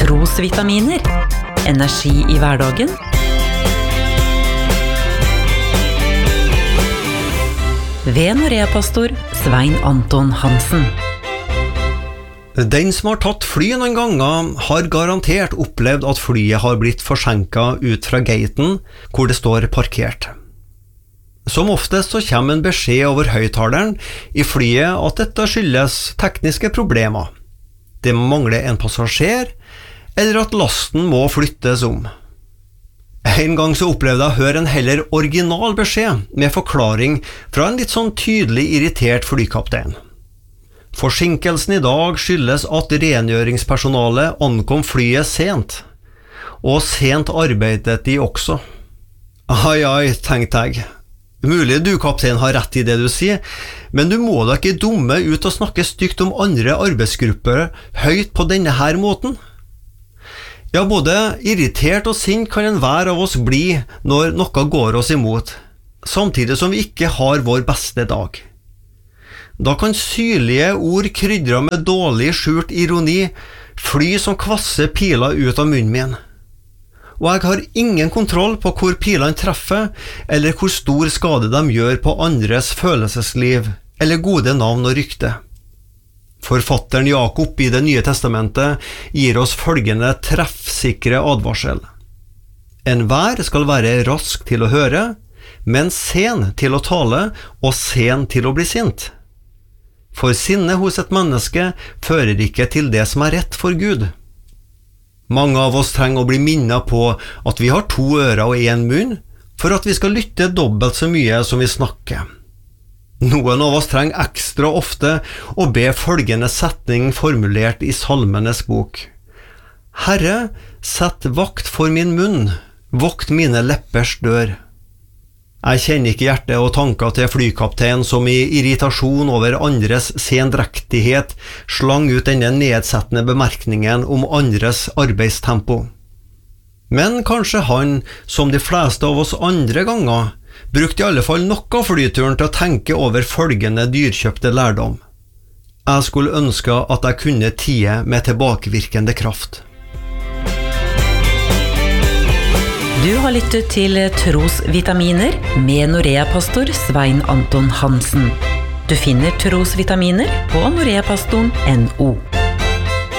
Trosvitaminer. Energi i hverdagen. Ved Norea-pastor Svein Anton Hansen. Den som har tatt fly noen ganger har garantert opplevd at flyet har blitt forsinket ut fra gaten hvor det står parkert. Som oftest så kommer en beskjed over høyttaleren i flyet at dette skyldes tekniske problemer. Det mangler en passasjer, eller at lasten må flyttes om. En gang så opplevde jeg å høre en heller original beskjed med forklaring fra en litt sånn tydelig irritert flykaptein. Forsinkelsen i dag skyldes at rengjøringspersonalet ankom flyet sent, og sent arbeidet de også. Ai, tenkte jeg. Mulig du, kaptein, har rett i det du sier, men du må da ikke dumme ut og snakke stygt om andre arbeidsgrupper høyt på denne her måten. Ja, både irritert og sint kan en hver av oss bli når noe går oss imot, samtidig som vi ikke har vår beste dag. Da kan syrlige ord krydre med dårlig skjult ironi fly som kvasse piler ut av munnen min. Og jeg har ingen kontroll på hvor pilene treffer, eller hvor stor skade de gjør på andres følelsesliv, eller gode navn og rykte. Forfatteren Jakob i Det nye testamentet gir oss følgende treffsikre advarsel. Enhver skal være rask til å høre, men sen til å tale og sen til å bli sint. For sinne hos et menneske fører ikke til det som er rett for Gud. Mange av oss trenger å bli minnet på at vi har 2 ører og 1 munn, for at vi skal lytte dobbelt så mye som vi snakker. Noen av oss trenger ekstra ofte å be følgende setning formulert i Salmenes bok. Herre, sett vakt for min munn, vokt mine leppers dør. Jeg kjenner ikke hjertet og tanker til flykaptein som i irritasjon over andres sendrektighet slang ut denne nedsettende bemerkningen om andres arbeidstempo. Men kanskje han, som de fleste av oss andre ganger, brukte i alle fall noe av flyturen til å tenke over følgende dyrkjøpte lærdom. Jeg skulle ønske at jeg kunne tie med tilbakevirkende kraft. Du har lyttet til Trosvitaminer med Norea-pastor Svein Anton Hansen. Du finner Trosvitaminer på noreapastoren.no.